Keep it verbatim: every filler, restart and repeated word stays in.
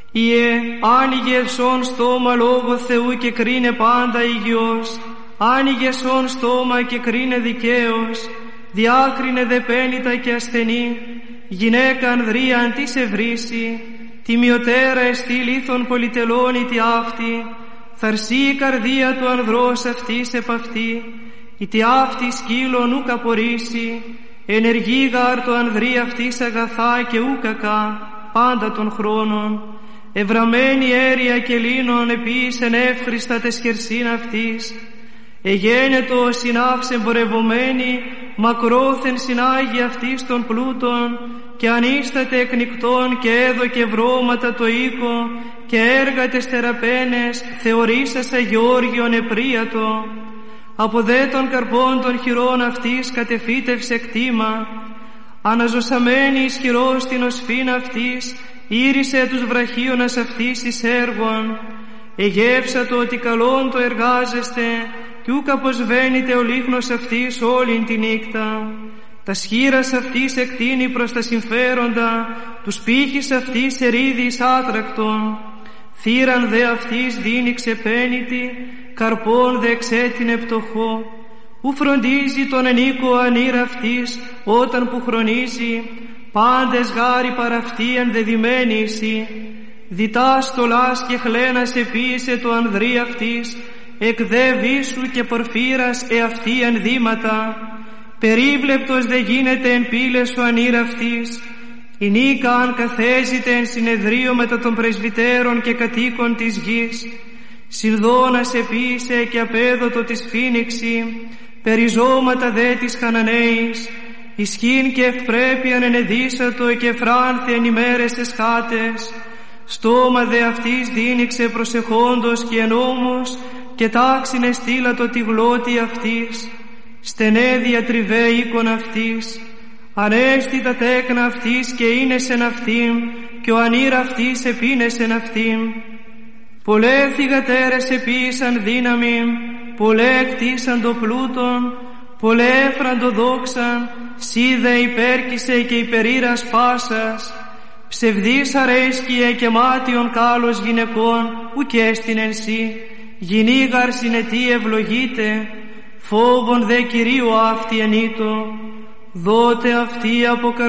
Ιε, άνοιγε σον στόμα λόγω Θεού και κρίνε πάντα υγιός. Άνοιγε σον στόμα και κρίνε δικαίος. Διάκρινε δε πένητα και ασθενή. Γυναίκα ανδρίαν τι σε βρήσει. Τιμιωτέρα εστί λίθον πολυτελώνει τι αυτή. Θαρσεί η καρδία του ανδρός αυτής επ' αυτή. Η τι αυτή σκύλων ουκ απορρίσει. Ενεργεί γάρ το ανδρή αυτής αγαθά και ου κακά πάντα των χρόνων. Ευραμένη αίρια και λίνων επίσεν εύχριστα τες χερσίν αυτής. Εγένετο συνάφς εμπορευομένη, μακρόθεν συνάγει αυτής των πλούτων, και ανίσταται εκνικτών και έδωκε βρώματα το οίκο, και έργα τες θεραπαίνες θεωρήσασα Γεώργιον επρίατο. Από δε των καρπών των χειρών αυτής κατεφύτευσε κτήμα. Αναζωσαμένη ισχυρός την οσφήν αυτής, ήρυσε τους βραχίωνας αυτής εις έργων. Εγεύσατο ότι καλόν το εργάζεστε, κι ούκ αποσβαίνεται ο λίχνος αυτής όλην τη νύχτα. Τα σχήρας αυτής εκτείνει προς τα συμφέροντα, τους πύχης αυτής ερίδης άτρακτον. Θύραν δε αυτής δίνει ξεπένητη, καρπών δε εξέτεινε πτωχό. Ου φροντίζει τον ενίκο ανήρα αυτής, όταν που χρονίζει, πάντες γάρι παραυτή ενδεδειμένη εσύ. Διτά στολάς και χλένας επίησε το ανδρή αυτής, εκ δε βίσου και πορφύρας εαυτή ενδύματα. Περίβλεπτος δε γίνεται εν πύλες ο ανήρα αυτής. Η νίκα αν καθέζεται εν συνεδρίο μετά των πρεσβυτέρων και κατοίκων της γης. Συνδώνας επίησε και απέδωτο της φήνιξη, περιζώματα δε της Χαναναίης. Ισχύν και ευπρέπειαν ενεδίσατο και φράνθη εν ημέρες τες χάτες. Στόμα δε αυτής δίνηξε προσεχόντος και ενόμος, και τάξιν εστήλατο τη γλώτη αυτής. Στενέ διατριβέ οίκον αυτής. Ανέστη τα τέκνα αυτής και ίνεσεν αυτήν, και ο ανήρα αυτής επίνεσεν αυτήν. Πολλέ θυγατέρες επίησαν δύναμη, πολλέ εκτίσαν το πλούτον, πολλέ έφραντο δόξαν, σύ δε υπέρκησε και υπερήρας πάσας. Ψευδής αρέσκειε και μάτιον κάλος γυναικών, ουκ έστεινεν σύ, γυνήγαρ συνετή ευλογείται, φόβον δε Κυρίου αυτή ενήτω. Δότε αυτή από